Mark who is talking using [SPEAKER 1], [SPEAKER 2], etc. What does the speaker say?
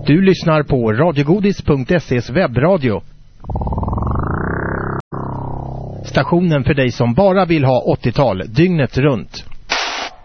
[SPEAKER 1] Du lyssnar på radiogodis.se's webbradio. Stationen för dig som bara vill ha 80-tal dygnet runt.